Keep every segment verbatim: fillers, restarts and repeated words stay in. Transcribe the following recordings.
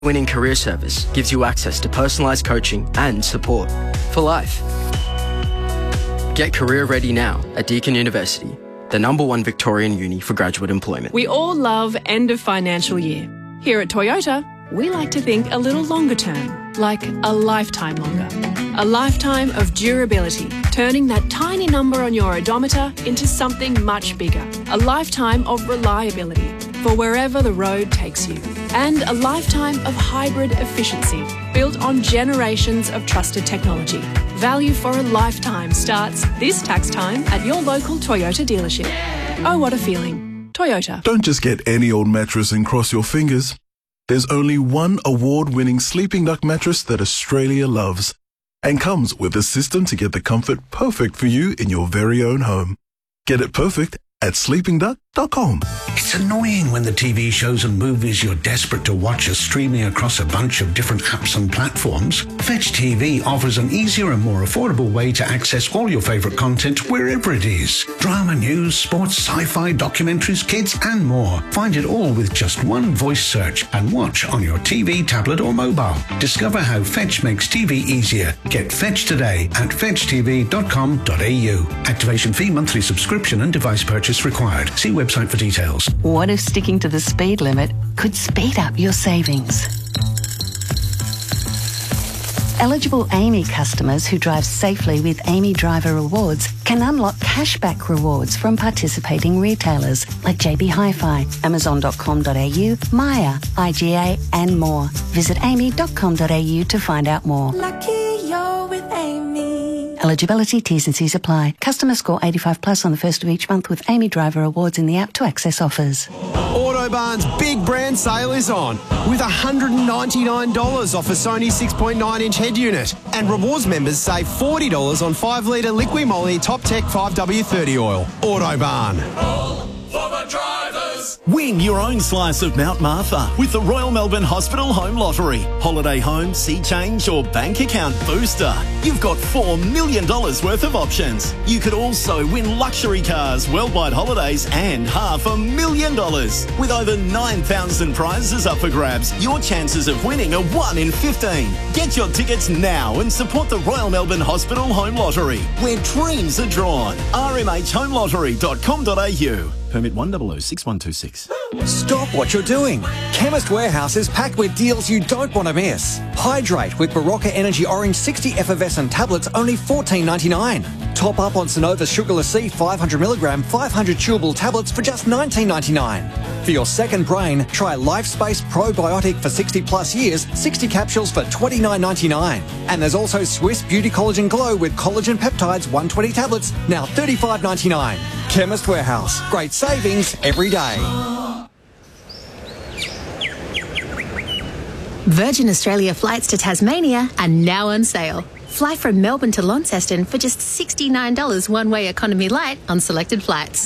Winning career service gives you access to personalised coaching and support for life. Get career ready now at Deakin University, the number one Victorian uni for graduate employment. We all love end of financial year. Here at Toyota, we like to think a little longer term, like a lifetime longer. A lifetime of durability, turning that tiny number on your odometer into something much bigger. A lifetime of reliability for wherever the road takes you. And a lifetime of hybrid efficiency, built on generations of trusted technology. Value for a lifetime starts this tax time at your local Toyota dealership. Oh, what a feeling. Toyota. Don't just get any old mattress and cross your fingers. There's only one award-winning Sleeping Duck mattress that Australia loves and comes with a system to get the comfort perfect for you in your very own home. Get it perfect at sleeping duck dot com. It's annoying when the T V shows and movies you're desperate to watch are streaming across a bunch of different apps and platforms. Fetch T V offers an easier and more affordable way to access all your favourite content wherever it is. Drama, news, sports, sci-fi, documentaries, kids and more. Find it all with just one voice search and watch on your T V, tablet or mobile. Discover how Fetch makes T V easier. Get Fetch today at fetch t v dot com dot a u. Activation fee, monthly subscription and device purchase required. See website for details. What if sticking to the speed limit could speed up your savings? Eligible Amy customers who drive safely with Amy Driver Rewards can unlock cashback rewards from participating retailers like J B Hi-Fi, amazon dot com dot a u, Maya, I G A and more. Visit amy dot com dot a u to find out more. Lucky you're with Amy. Eligibility, T's and C's apply. Customers score eighty-five plus on the first of each month with Amy Driver Awards in the app to access offers. Autobarn's big brand sale is on with one hundred ninety-nine dollars off a Sony six point nine inch head unit. And rewards members save forty dollars on five litre Liqui-Moly Top Tech five W thirty oil. Autobarn. All for the drivers. Win your own slice of Mount Martha with the Royal Melbourne Hospital Home Lottery. Holiday home, sea change or bank account booster. You've got four million dollars worth of options. You could also win luxury cars, worldwide holidays and half a million dollars. With over nine thousand prizes up for grabs, your chances of winning are one in fifteen. Get your tickets now and support the Royal Melbourne Hospital Home Lottery, where dreams are drawn. r m h home lottery dot com dot a u. Permit one zero zero six one two six. Stop what you're doing. Chemist Warehouse is packed with deals you don't want to miss. Hydrate with Barocca Energy Orange sixty effervescent tablets, only fourteen ninety-nine. Top up on Sonova Sugarless C five hundred milligram, five hundred chewable tablets for just nineteen ninety-nine. For your second brain, try LifeSpace Probiotic for sixty plus years, sixty capsules for twenty-nine ninety-nine. And there's also Swiss Beauty Collagen Glow with collagen peptides, one hundred twenty tablets, now thirty-five ninety-nine. Chemist Warehouse. Great savings every day. Virgin Australia flights to Tasmania are now on sale. Fly from Melbourne to Launceston for just sixty-nine dollars one-way economy light on selected flights.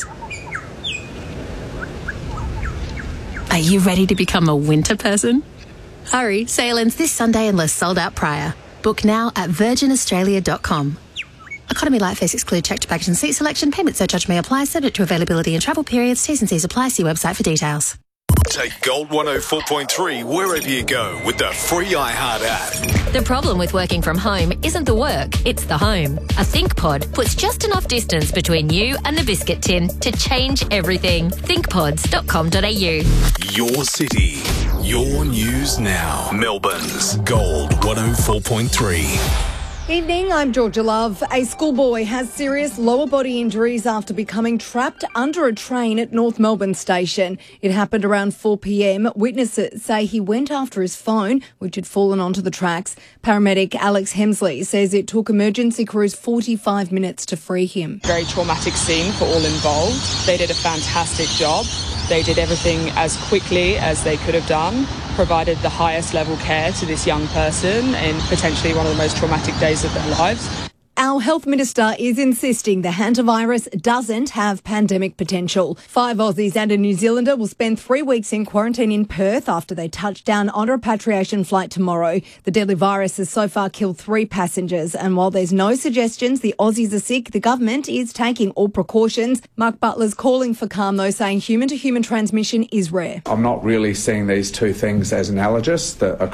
Are you ready to become a winter person? Hurry, sale ends this Sunday unless sold out prior. Book now at virgin australia dot com. Economy light fares exclude checked baggage and seat selection. Payment surcharge may apply, subject to availability and travel periods. T's and C's apply. See website for details. Take Gold one oh four point three wherever you go with the free iHeart app. The problem with working from home isn't the work, it's the home. A ThinkPod puts just enough distance between you and the biscuit tin to change everything. think pods dot com dot a u. Your city, your news now. Melbourne's Gold one oh four point three. Evening, I'm Georgia Love. A schoolboy has serious lower body injuries after becoming trapped under a train at North Melbourne Station. It happened around four p.m. Witnesses say he went after his phone, which had fallen onto the tracks. Paramedic Alex Hemsley says it took emergency crews forty-five minutes to free him. Very traumatic scene for all involved. They did a fantastic job. They did everything as quickly as they could have done, provided the highest level care to this young person in potentially one of the most traumatic days of their lives. Our health minister is insisting the hantavirus doesn't have pandemic potential. Five Aussies and a New Zealander will spend three weeks in quarantine in Perth after they touch down on a repatriation flight tomorrow. The deadly virus has so far killed three passengers, and while there's no suggestions the Aussies are sick, the government is taking all precautions. Mark Butler's calling for calm though, saying human-to-human transmission is rare. I'm not really seeing these two things as analogous. The